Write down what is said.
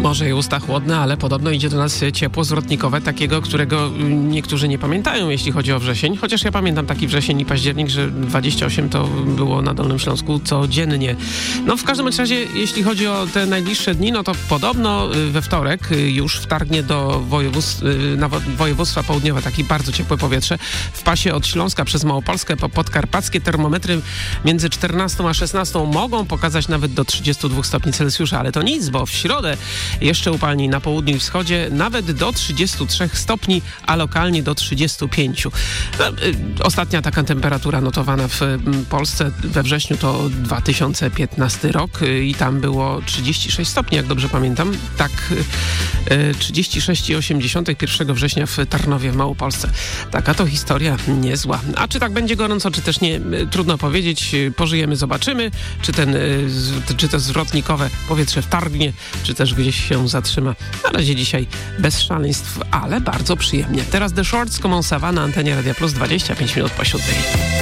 Może i usta chłodne, ale podobno idzie do nas ciepło zwrotnikowe, takiego, którego niektórzy nie pamiętają, jeśli chodzi o wrzesień. Chociaż ja pamiętam taki wrzesień i październik, że 28 to było na Dolnym Śląsku codziennie. No w każdym razie, jeśli chodzi o te najbliższe dni, no to podobno we wtorek już wtargnie do województwa południowe takie bardzo ciepłe powietrze. W pasie od Śląska przez Małopolskę po podkarpackie termometry między 14 a 16 mogą pokazać nawet do 32 stopni Celsjusza, ale to nic, bo w środę jeszcze upalniej na południu i wschodzie, nawet do 33 stopni, a lokalnie do 35. Ostatnia taka temperatura notowana w Polsce we wrześniu to 2015 rok i tam było 36 stopni, jak dobrze pamiętam. Tak, 36,8 1 września w Tarnowie w Małopolsce. Taka to historia niezła. A czy tak będzie gorąco, czy też nie, trudno powiedzieć. Pożyjemy, zobaczymy, czy to zwrotnikowe powietrze wtargnie, czy też gdzieś się zatrzyma. Na razie dzisiaj bez szaleństw, ale bardzo przyjemnie. Teraz The Shorts, Common Savannah, na antenie Radia Plus, 25 minut po 7.